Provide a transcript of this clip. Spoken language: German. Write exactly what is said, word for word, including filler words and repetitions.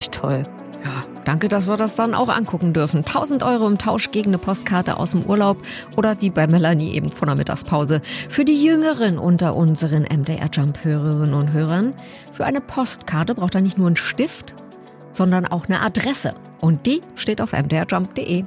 echt toll. Ja, danke, dass wir das dann auch angucken dürfen. tausend Euro im Tausch gegen eine Postkarte aus dem Urlaub oder wie bei Melanie eben vor der Mittagspause. Für die Jüngeren unter unseren M D R Jump-Hörerinnen und Hörern. Für eine Postkarte braucht er nicht nur einen Stift, sondern auch eine Adresse. Und die steht auf m d r jump punkt d e.